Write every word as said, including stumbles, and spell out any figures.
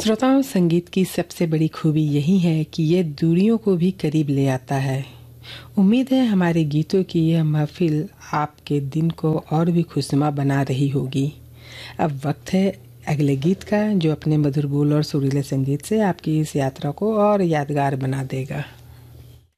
श्रोताओं, संगीत की सबसे बड़ी खूबी यही है कि ये दूरियों को भी करीब ले आता है। उम्मीद है हमारे गीतों की यह महफिल आपके दिन को और भी खुशनुमा बना रही होगी। अब वक्त है अगले गीत का, जो अपने मधुर बोल और सुरीले संगीत से आपकी इस यात्रा को और यादगार बना देगा।